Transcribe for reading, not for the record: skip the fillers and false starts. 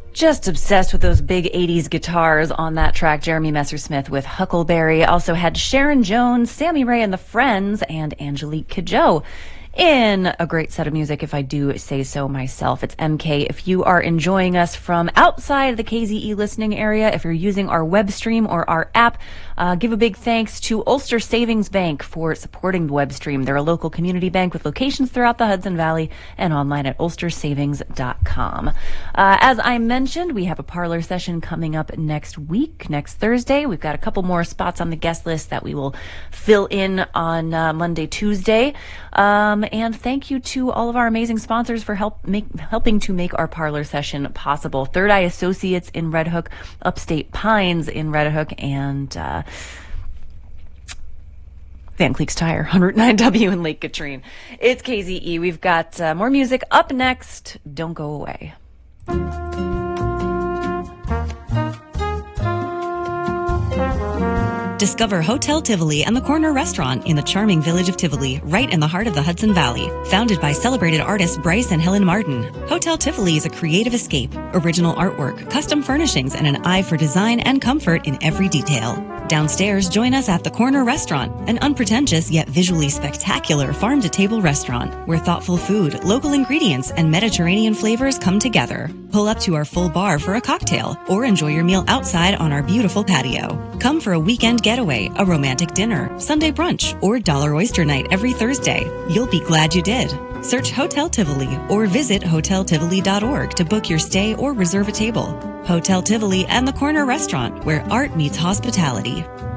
Just obsessed with those big 80s guitars on that track. Jeremy Messersmith with Huckleberry. Also had Sharon Jones, Sammy Ray and the Friends, and Angelique Kidjo in a great set of music, if I do say so myself. It's MK. If you are enjoying us from outside the KZE listening area, if you're using our web stream or our app, give a big thanks to Ulster Savings Bank for supporting the web stream. They're a local community bank with locations throughout the Hudson Valley and online at ulstersavings.com. As I mentioned, we have a parlor session coming up next week, next Thursday. We've got a couple more spots on the guest list that we will fill in on Monday, Tuesday. And thank you to all of our amazing sponsors for helping to make our parlor session possible. Third Eye Associates in Red Hook, Upstate Pines in Red Hook, and Van Cleek's Tire, 109W in Lake Katrine. It's KZE. We've got more music up next. Don't go away. Discover Hotel Tivoli and the Corner Restaurant in the charming village of Tivoli, right in the heart of the Hudson Valley. Founded by celebrated artists Bryce and Helen Martin, Hotel Tivoli is a creative escape, original artwork, custom furnishings, and an eye for design and comfort in every detail. Downstairs, join us at the Corner Restaurant, an unpretentious yet visually spectacular farm-to-table restaurant where thoughtful food, local ingredients, and Mediterranean flavors come together. Pull up to our full bar for a cocktail or enjoy your meal outside on our beautiful patio. Come for a weekend getaway, a romantic dinner, Sunday brunch, or Dollar Oyster Night every Thursday. You'll be glad you did. Search Hotel Tivoli or visit hoteltivoli.org to book your stay or reserve a table. Hotel Tivoli and the Corner Restaurant, where art meets hospitality.